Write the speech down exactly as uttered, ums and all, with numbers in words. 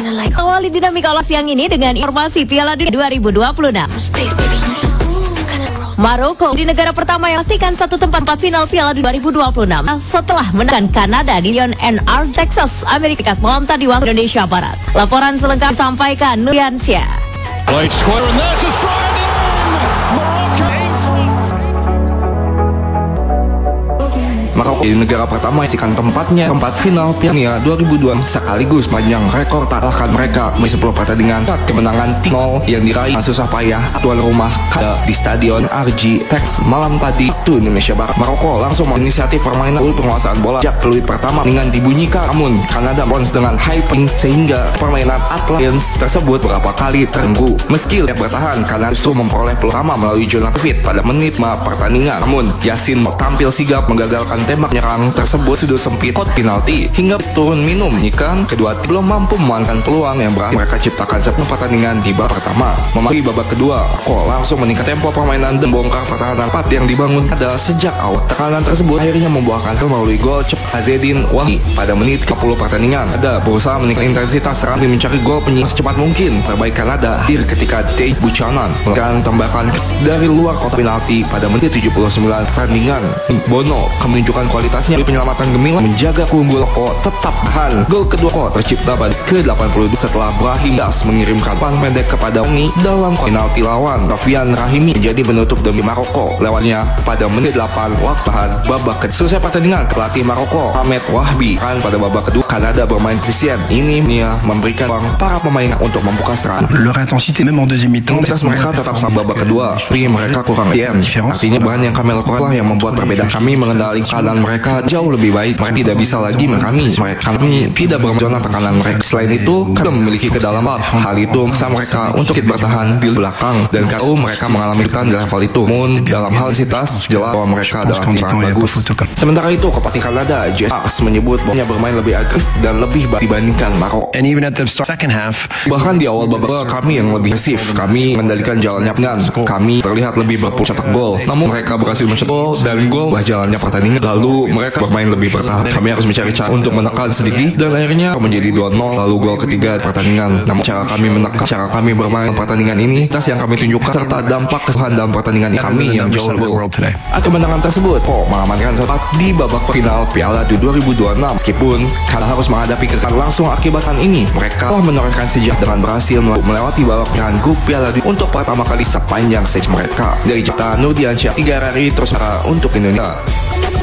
Awali dinamika olah siang ini dengan informasi Piala Dunia dua ribu dua puluh enam. Maroko di negara pertama yang pastikan satu tempat empat final Piala Dunia dua ribu dua puluh enam setelah menang Kanada di Lyon N R Texas, Amerika Serikat malam tadi waktu Indonesia Barat. Laporan selengkap disampaikan Nuriansyah. Maroko di negara pertama isikan tempatnya tempat final Piala Dunia dua ribu dua puluh sekaligus panjang rekor tak kalahkan mereka di sepuluh pertandingan kemenangan tiga nol yang diraih susah payah tuan rumah di Stadion R G Tex malam tadi waktu Indonesia Barat. Maroko langsung menginisiatif permainan lalu penguasaan bola sejak peluit pertama dengan dibunyikan, namun Kanada respons dengan high pressing sehingga permainan Atlantis tersebut beberapa kali terganggu. Meski yang bertahan, Kanada justru memperoleh peluang pertama melalui Jonathan David pada menit lima pertandingan, namun Yasin tampil sigap menggagalkan tembak nyerang tersebut sudut sempit kot penalti hingga turun minum ikan. Kedua tim belum mampu memanfaatkan peluang yang berakhir mereka ciptakan sepuluh pertandingan di babak pertama. Memasuki babak kedua, kok langsung meningkat tempo permainan dan bongkar pertahanan empat yang dibangun ada sejak awal. Tekanan tersebut akhirnya membuahkan hasil melalui gol cepat Azzedine Ouahi pada menit ke sepuluh pertandingan. Ada berusaha meningkatkan intensitas serangan mencari gol penyerang secepat mungkin. Terbaik Kanada hadir ketika Dave Buchanan melakukan tembakan dari luar kotak penalti pada menit tujuh puluh sembilan pertandingan. Bono menunjukkan kualitasnya di penyelamatan gemilang menjaga keunggulan kok tetap tahan. Gol kedua kok tercipta pada ke delapan puluh dua setelah Brahim Das mengirimkan umpan pendek kepada Ungi dalam penalti lawan. Rafian Rahimi menjadi penutup demi Maroko lewatnya pada menit delapan waktu babak kedua. Selesai pertandingan, pelatih Maroko Ahmed Wahbi kan pada babak kedua Kanada bermain efisien. Ini dia memberikan ruang para pemain untuk membuka serangan. Leur intensité même en deuxième mi-temps. Intensitas mereka tetap sama babak kedua, tapi mereka kurang efisien. Artinya bahan yang kami lakukan lah yang membuat perbedaan. Kami mengendalikan keadaan mereka jauh lebih baik. Mereka tidak bisa lagi kami mereka kami tidak bermain tekanan mereka. Selain itu, kami memiliki kedalaman. Hal itu memaksa mereka untuk bertahan di belakang dan kalau mereka mengalami kesulitan di level itu. Namun dalam hal intensitas jelas bahwa mereka adalah tim yang bagus. Sementara itu, pelatih Kanada Jess menyebut bahwa bermain lebih agresif dan lebih baik dibandingkan Maroko. And even at the second half, bahkan di awal babak kami yang lebih agresif. Kami mengendalikan jalannya dengan kami terlihat lebih berpeluang cetak gol. Namun mereka berhasil mencetak gol dan gol jalannya pertandingan. Lalu mereka bermain lebih bertahan. Kami harus mencari cara untuk menekan sedikit dan akhirnya menjadi dua nol. Lalu gol ketiga pertandingan. Namun cara kami menekan, cara kami bermain pertandingan ini, tas yang kami tunjukkan serta dampak keseluruhan dalam pertandingan ini kami yang jauh lebih. Kemenangan tersebut kok mengamankan sempat di babak final Piala Dunia dua ribu dua puluh enam. Meskipun karena harus menghadapi kekalahan langsung akibatkan ini, mereka telah menorehkan sejarah dengan berhasil melewati babak penyerahan grup Piala Dunia untuk pertama kali sepanjang stage mereka. Dari Jakarta, Nurdiansyah, tiga hari terus untuk Indonesia.